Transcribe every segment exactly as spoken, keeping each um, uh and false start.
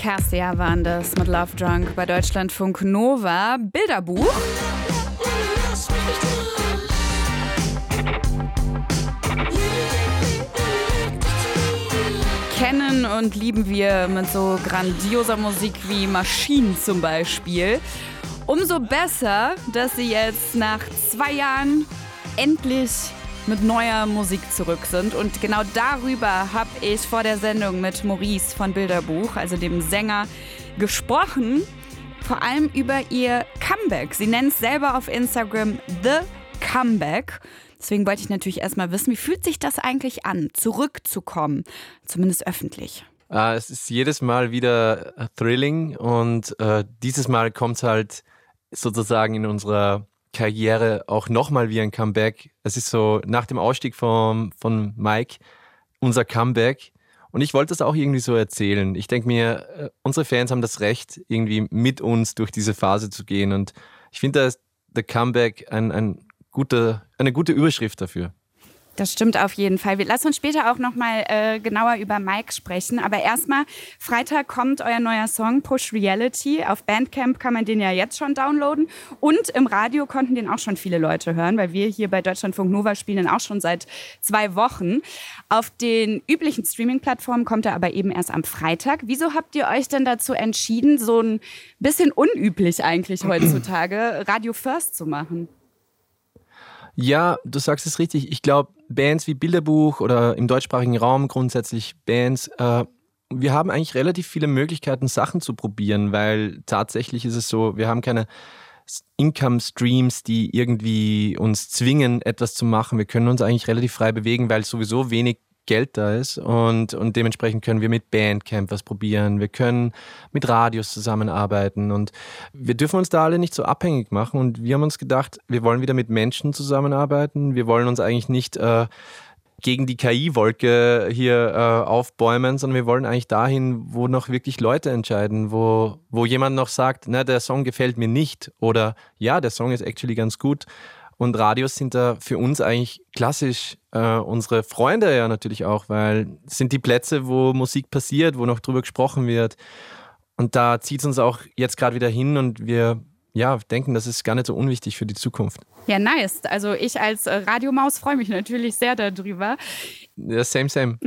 Cassia waren das mit Love Drunk bei Deutschlandfunk Nova. Bilderbuch. Kennen und lieben wir mit so grandioser Musik wie Maschinen zum Beispiel. Umso besser, dass sie jetzt nach zwei Jahren endlich mit neuer Musik zurück sind. Und genau darüber habe ich vor der Sendung mit Maurice von Bilderbuch, also dem Sänger, gesprochen. Vor allem über ihr Comeback. Sie nennt es selber auf Instagram The Comeback. Deswegen wollte ich natürlich erstmal wissen, wie fühlt sich das eigentlich an, zurückzukommen, zumindest öffentlich? Uh, es ist jedes Mal wieder thrilling und uh, dieses Mal kommt es halt sozusagen in unserer Karriere auch nochmal wie ein Comeback. Es ist so nach dem Ausstieg von, von Mike unser Comeback und ich wollte das auch irgendwie so erzählen. Ich denke mir, unsere Fans haben das Recht, irgendwie mit uns durch diese Phase zu gehen und ich finde, da ist The Comeback ein, ein Gute, eine gute Überschrift dafür. Das stimmt auf jeden Fall. Wir lassen uns später auch noch mal äh, genauer über Mike sprechen. Aber erstmal, Freitag kommt euer neuer Song Push Reality. Auf Bandcamp kann man den ja jetzt schon downloaden. Und im Radio konnten den auch schon viele Leute hören, weil wir hier bei Deutschlandfunk Nova spielen den auch schon seit zwei Wochen. Auf den üblichen Streaming-Plattformen kommt er aber eben erst am Freitag. Wieso habt ihr euch denn dazu entschieden, so ein bisschen unüblich eigentlich heutzutage Radio First zu machen? Ja, du sagst es richtig. Ich glaube, Bands wie Bilderbuch oder im deutschsprachigen Raum grundsätzlich Bands, äh, wir haben eigentlich relativ viele Möglichkeiten, Sachen zu probieren, weil tatsächlich ist es so, wir haben keine Income-Streams, die irgendwie uns zwingen, etwas zu machen. Wir können uns eigentlich relativ frei bewegen, weil sowieso wenig Geld da ist und, und dementsprechend können wir mit Bandcamp was probieren, wir können mit Radios zusammenarbeiten und wir dürfen uns da alle nicht so abhängig machen und wir haben uns gedacht, wir wollen wieder mit Menschen zusammenarbeiten, wir wollen uns eigentlich nicht äh, gegen die K I-Wolke hier äh, aufbäumen, sondern wir wollen eigentlich dahin, wo noch wirklich Leute entscheiden, wo, wo jemand noch sagt, na, der Song gefällt mir nicht oder ja, der Song ist actually ganz gut. Und Radios sind da für uns eigentlich klassisch äh, unsere Freunde ja natürlich auch, weil es sind die Plätze, wo Musik passiert, wo noch drüber gesprochen wird. Und da zieht es uns auch jetzt gerade wieder hin und wir ja, denken, das ist gar nicht so unwichtig für die Zukunft. Ja, nice. Also ich als Radiomaus freue mich natürlich sehr darüber. Ja, same, same.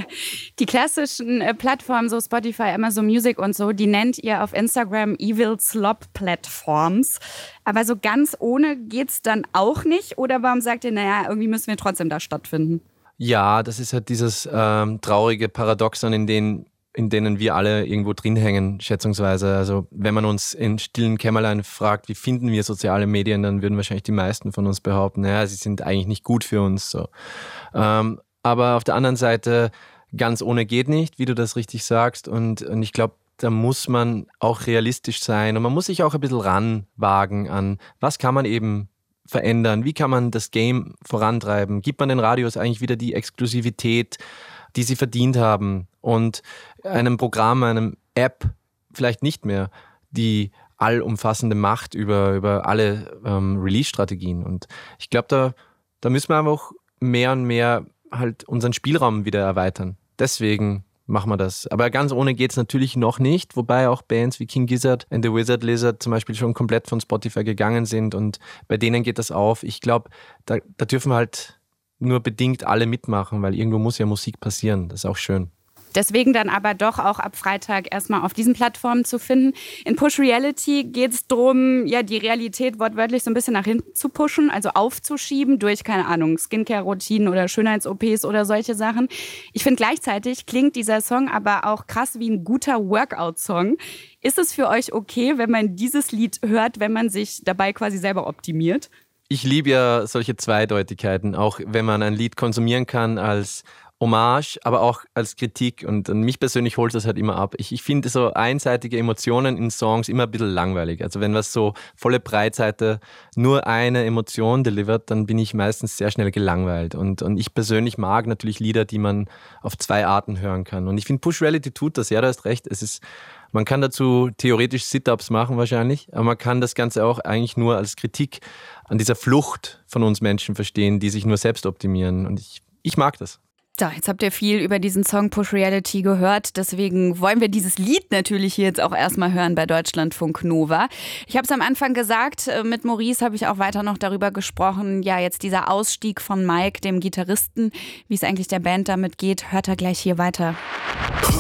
Die klassischen äh, Plattformen, so Spotify, Amazon Music und so, die nennt ihr auf Instagram Evil Slop Platforms. Aber so ganz ohne geht's dann auch nicht? Oder warum sagt ihr, naja, irgendwie müssen wir trotzdem da stattfinden? Ja, das ist halt dieses ähm, traurige Paradoxon, in denen in denen wir alle irgendwo drin hängen, schätzungsweise. Also wenn man uns in stillen Kämmerlein fragt, wie finden wir soziale Medien, dann würden wahrscheinlich die meisten von uns behaupten, naja, sie sind eigentlich nicht gut für uns. So. Ähm, aber auf der anderen Seite, ganz ohne geht nicht, wie du das richtig sagst. Und, und ich glaube, da muss man auch realistisch sein und man muss sich auch ein bisschen ranwagen an, was kann man eben verändern, wie kann man das Game vorantreiben, gibt man den Radios eigentlich wieder die Exklusivität, die sie verdient haben und einem Programm, einem App vielleicht nicht mehr die allumfassende Macht über, über alle ähm, Release-Strategien. Und ich glaube, da, da müssen wir einfach mehr und mehr halt unseren Spielraum wieder erweitern. Deswegen machen wir das. Aber ganz ohne geht es natürlich noch nicht, wobei auch Bands wie King Gizzard and the Wizard Lizard zum Beispiel schon komplett von Spotify gegangen sind und bei denen geht das auf. Ich glaube, da, da dürfen wir halt nur bedingt alle mitmachen, weil irgendwo muss ja Musik passieren. Das ist auch schön. Deswegen dann aber doch auch ab Freitag erstmal auf diesen Plattformen zu finden. In Push Reality geht es darum, ja, die Realität wortwörtlich so ein bisschen nach hinten zu pushen, also aufzuschieben durch, keine Ahnung, Skincare-Routinen oder Schönheits-O Ps oder solche Sachen. Ich finde, gleichzeitig klingt dieser Song aber auch krass wie ein guter Workout-Song. Ist es für euch okay, wenn man dieses Lied hört, wenn man sich dabei quasi selber optimiert? Ich liebe ja solche Zweideutigkeiten, auch wenn man ein Lied konsumieren kann als Hommage, aber auch als Kritik und, und mich persönlich holt das halt immer ab. Ich, ich finde so einseitige Emotionen in Songs immer ein bisschen langweilig. Also wenn was so volle Breitseite nur eine Emotion delivert, dann bin ich meistens sehr schnell gelangweilt und, und ich persönlich mag natürlich Lieder, die man auf zwei Arten hören kann und ich finde Push Reality tut das, ja, du hast recht, es ist man kann dazu theoretisch Sit-Ups machen wahrscheinlich, aber man kann das Ganze auch eigentlich nur als Kritik an dieser Flucht von uns Menschen verstehen, die sich nur selbst optimieren. Und ich, ich mag das. So, jetzt habt ihr viel über diesen Song Push Reality gehört, deswegen wollen wir dieses Lied natürlich hier jetzt auch erstmal hören bei Deutschlandfunk Nova. Ich habe es am Anfang gesagt, mit Maurice habe ich auch weiter noch darüber gesprochen, ja jetzt dieser Ausstieg von Mike, dem Gitarristen, wie es eigentlich der Band damit geht, hört er gleich hier weiter.